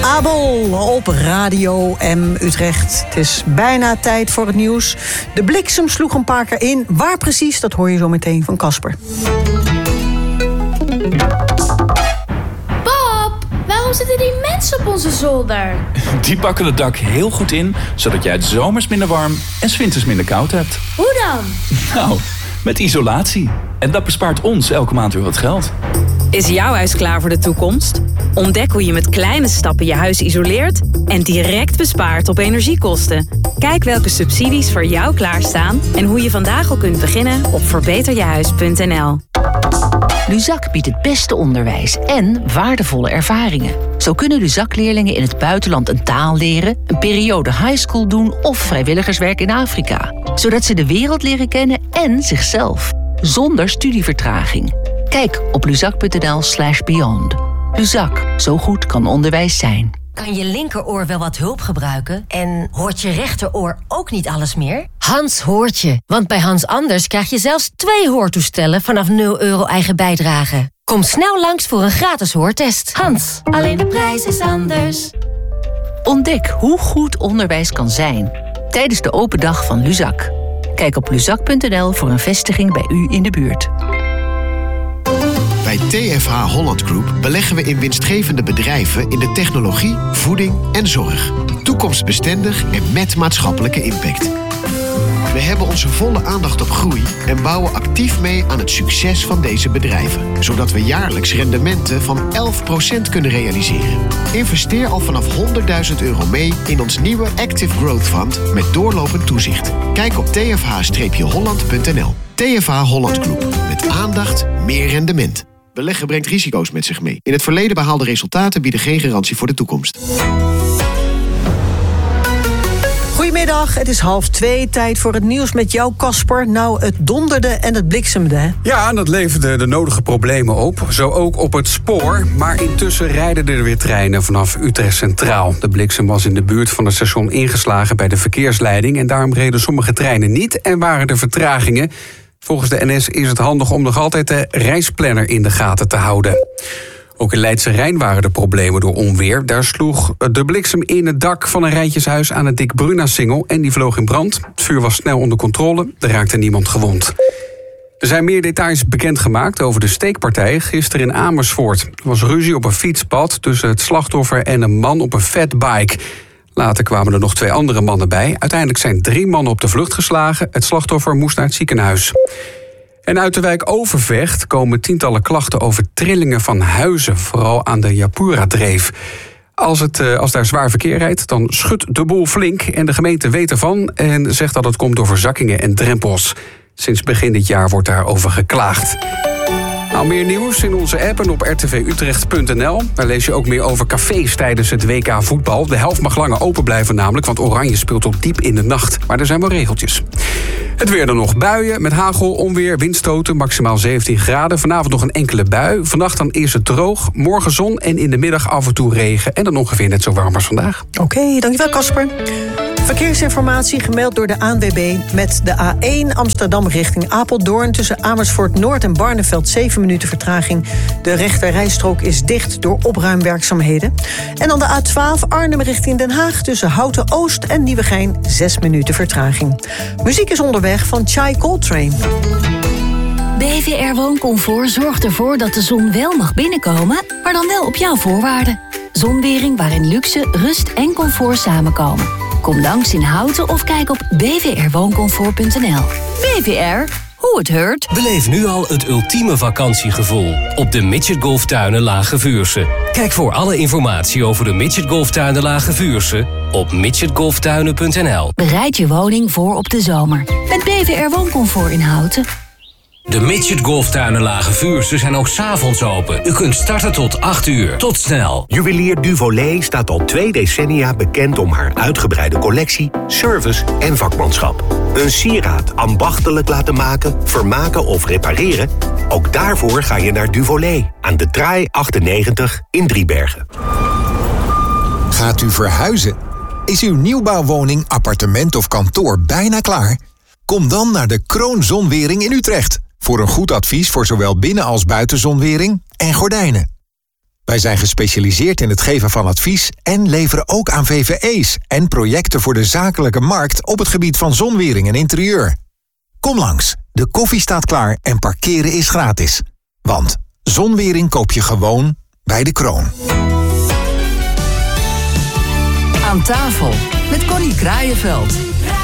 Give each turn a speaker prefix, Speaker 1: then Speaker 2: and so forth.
Speaker 1: Abel op Radio M Utrecht. Het is bijna tijd voor het nieuws. De bliksem sloeg een paar keer in. Waar precies, dat hoor je zo meteen van Casper.
Speaker 2: Pap, waarom zitten die mensen op onze zolder?
Speaker 3: Die pakken het dak heel goed in, zodat jij het zomers minder warm en 's winters minder koud hebt.
Speaker 2: Hoe dan?
Speaker 3: Nou, met isolatie. En dat bespaart ons elke maand weer wat geld.
Speaker 4: Is jouw huis klaar voor de toekomst? Ontdek hoe je met kleine stappen je huis isoleert en direct bespaart op energiekosten. Kijk welke subsidies voor jou klaarstaan en hoe je vandaag al kunt beginnen op verbeterjehuis.nl.
Speaker 5: Luzak biedt het beste onderwijs en waardevolle ervaringen. Zo kunnen Luzak-leerlingen in het buitenland een taal leren, een periode highschool doen of vrijwilligerswerk in Afrika. Zodat ze de wereld leren kennen en zichzelf. Zonder studievertraging. Kijk op luzak.nl/beyond. Luzak, zo goed kan onderwijs zijn.
Speaker 6: Kan je linkeroor wel wat hulp gebruiken? En hoort je rechteroor ook niet alles meer? Hans hoort je, want bij Hans Anders krijg je zelfs 2 hoortoestellen vanaf €0 eigen bijdrage. Kom snel langs voor een gratis hoortest. Hans, alleen de prijs is anders.
Speaker 5: Ontdek hoe goed onderwijs kan zijn tijdens de open dag van Luzak. Kijk op luzak.nl voor een vestiging bij u in de buurt.
Speaker 7: Bij TFH Holland Group beleggen we in winstgevende bedrijven in de technologie, voeding en zorg. Toekomstbestendig en met maatschappelijke impact. We hebben onze volle aandacht op groei en bouwen actief mee aan het succes van deze bedrijven. Zodat we jaarlijks rendementen van 11% kunnen realiseren. Investeer al vanaf €100.000 mee in ons nieuwe Active Growth Fund met doorlopend toezicht. Kijk op tfh-holland.nl. TFH Holland Group. Met aandacht, meer rendement. Beleggen brengt risico's met zich mee. In het verleden behaalde resultaten bieden geen garantie voor de toekomst.
Speaker 1: Goedemiddag, het is 1:30, tijd voor het nieuws met jou, Casper. Nou, het donderde en het bliksemde, hè?
Speaker 8: Ja, en dat leverde de nodige problemen op. Zo ook op het spoor. Maar intussen rijden er weer treinen vanaf Utrecht Centraal. De bliksem was in de buurt van het station ingeslagen bij de verkeersleiding. En daarom reden sommige treinen niet en waren er vertragingen. Volgens de NS is het handig om nog altijd de reisplanner in de gaten te houden. Ook in Leidse Rijn waren er problemen door onweer. Daar sloeg de bliksem in het dak van een rijtjeshuis aan het Dick Bruna-singel en die vloog in brand. Het vuur was snel onder controle, er raakte niemand gewond. Er zijn meer details bekendgemaakt over de steekpartij gisteren in Amersfoort. Er was ruzie op een fietspad tussen het slachtoffer en een man op een fatbike. Later kwamen er nog 2 andere mannen bij. Uiteindelijk zijn 3 mannen op de vlucht geslagen. Het slachtoffer moest naar het ziekenhuis. En uit de wijk Overvecht komen tientallen klachten over trillingen van huizen, vooral aan de Japura-dreef. Als daar zwaar verkeer rijdt, dan schudt de boel flink en de gemeente weet ervan en zegt dat het komt door verzakkingen en drempels. Sinds begin dit jaar wordt daarover geklaagd. Nou, meer nieuws in onze app en op rtvutrecht.nl. Daar lees je ook meer over cafés tijdens het WK voetbal. De helft mag langer open blijven namelijk, want Oranje speelt tot diep in de nacht. Maar er zijn wel regeltjes. Het weer dan nog buien met hagel, onweer, windstoten, maximaal 17 graden. Vanavond nog een enkele bui. Vannacht dan eerst het droog, morgen zon en in de middag af en toe regen. En dan ongeveer net zo warm als vandaag.
Speaker 1: Oké, dankjewel Casper. Verkeersinformatie gemeld door de ANWB met de A1 Amsterdam richting Apeldoorn. Tussen Amersfoort Noord en Barneveld 7 minuten vertraging. De rechter rijstrook is dicht door opruimwerkzaamheden. En dan de A12 Arnhem richting Den Haag tussen Houten Oost en Nieuwegein 6 minuten vertraging. Muziek is onderweg van Chai Coltrane.
Speaker 9: BVR Wooncomfort zorgt ervoor dat de zon wel mag binnenkomen, maar dan wel op jouw voorwaarden. Zonwering waarin luxe, rust en comfort samenkomen. Kom langs in Houten of kijk op bvrwooncomfort.nl. BVR, hoe het heurt.
Speaker 10: Beleef nu al het ultieme vakantiegevoel op de Midget Golftuinen Lage Vuursche. Kijk voor alle informatie over de Midget Golftuinen Lage Vuursche op midgetgolftuinen.nl.
Speaker 9: Bereid je woning voor op de zomer met BVR Wooncomfort in Houten.
Speaker 10: De Midget Golftuinen Lage Vuursche zijn ook 's avonds open. U kunt starten tot 8 uur. Tot snel.
Speaker 11: Juwelier Duvolet staat al 2 decennia bekend om haar uitgebreide collectie, service en vakmanschap. Een sieraad ambachtelijk laten maken, vermaken of repareren? Ook daarvoor ga je naar Duvolet aan de Draai 98 in Driebergen.
Speaker 12: Gaat u verhuizen? Is uw nieuwbouwwoning, appartement of kantoor bijna klaar? Kom dan naar de Kroon Zonwering in Utrecht. Voor een goed advies voor zowel binnen- als buitenzonwering en gordijnen. Wij zijn gespecialiseerd in het geven van advies en leveren ook aan VVE's en projecten voor de zakelijke markt op het gebied van zonwering en interieur. Kom langs, de koffie staat klaar en parkeren is gratis. Want zonwering koop je gewoon bij De Kroon.
Speaker 5: Aan tafel met Connie Kraaienveld.